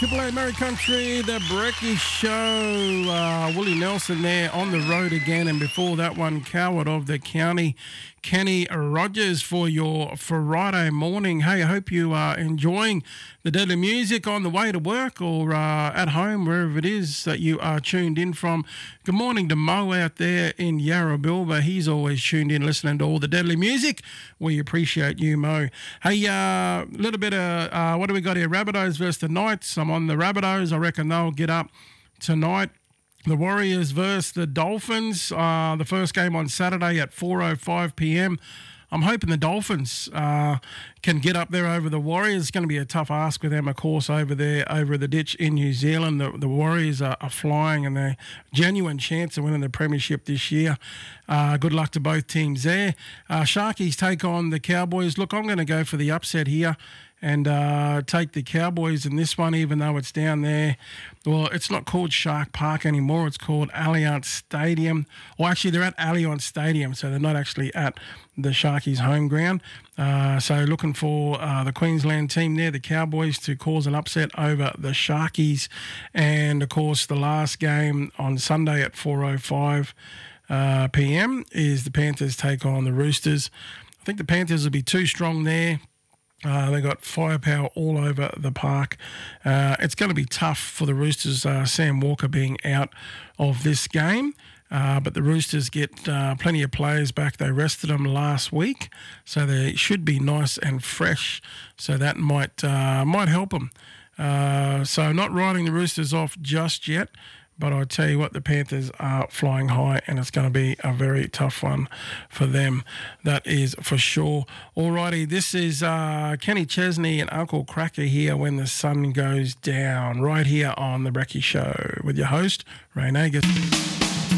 Triple A Mary Country, the Brecky Show. Willie Nelson there on the road again. And before that one, Coward of the County, Kenny Rogers for your Friday morning. Hey, I hope you are enjoying the deadly music on the way to work or at home, wherever it is that you are tuned in from. Good morning to Mo out there in Yarrabilba. He's always tuned in listening to all the deadly music. We appreciate you, Mo. Hey, a little bit of, what do we got here? Rabbitohs versus the Knights. I'm on the Rabbitohs. I reckon they'll get up tonight. The Warriors versus the Dolphins. The first game on Saturday at 4:05 p.m. I'm hoping the Dolphins can get up there over the Warriors. It's going to be a tough ask with them, of course, over there, over the ditch in New Zealand. The Warriors are flying and they're a genuine chance of winning the premiership this year. Good luck to both teams there. Sharkies take on the Cowboys. Look, I'm going to go for the upset here and take the Cowboys in this one, even though it's down there. Well, it's not called Shark Park anymore. It's called Allianz Stadium. Or actually, they're at Allianz Stadium, so they're not actually at the Sharkies' home ground. So looking for the Queensland team there, the Cowboys, to cause an upset over the Sharkies. And, of course, the last game on Sunday at 4:05 p.m. is the Panthers take on the Roosters. I think the Panthers will be too strong there. They got firepower all over the park. It's going to be tough for the Roosters, Sam Walker being out of this game. But the Roosters get plenty of players back. They rested them last week, so they should be nice and fresh. So that might help them. So not riding the Roosters off just yet. But I tell you what, the Panthers are flying high, and it's going to be a very tough one for them. That is for sure. Alrighty, this is Kenny Chesney and Uncle Cracker here when the sun goes down, right here on The Brecky Show with your host, Ray Nagus.